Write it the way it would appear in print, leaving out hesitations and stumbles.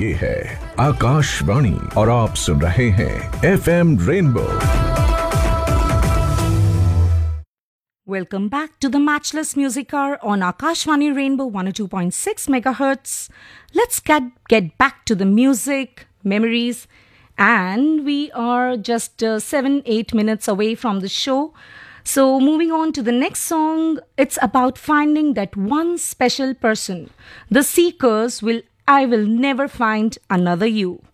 ये है आकाशवाणी और आप सुन रहे हैं FM rainbow. Welcome back to the Matchless Music Hour on Akashvani Rainbow 102.6 megahertz. Let's get back to the music, memories, and we are just 7-8 minutes away from the show. So moving on to the next song, it's about finding that one special person. The Seekers will I Will Never Find Another You.